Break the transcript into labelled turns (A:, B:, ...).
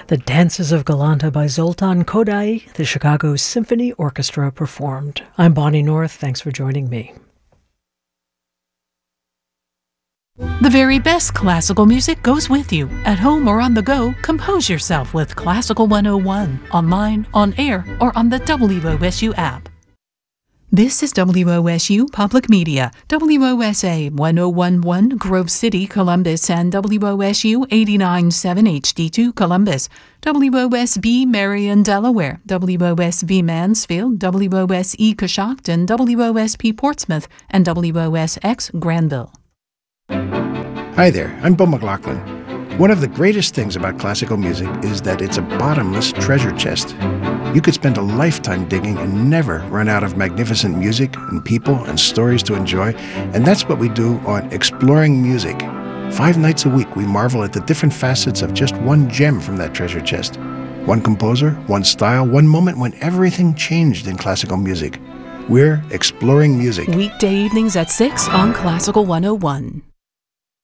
A: The Dances of Galanta by Zoltan Kodály, the Chicago Symphony Orchestra performed. I'm Bonnie North. Thanks for joining me.
B: The very best classical music goes with you. At home or on the go, compose yourself with Classical 101, online, on air, or on the WOSU app. This is WOSU Public Media, WOSA 1011 Grove City, Columbus, and WOSU 89.7 HD2 Columbus, WOSB Marion, Delaware, WOSB Mansfield, WOSE Coshocton, WOSP Portsmouth, and WOSX Granville.
C: Hi there, I'm Bill McLaughlin. One of the greatest things about classical music is that it's a bottomless treasure chest. You could spend a lifetime digging and never run out of magnificent music and people and stories to enjoy, and that's what we do on Exploring Music. 5 nights a week, we marvel at the different facets of just one gem from that treasure chest. One composer, one style, one moment when everything changed in classical music. We're Exploring Music.
B: Weekday evenings at 6 on Classical 101.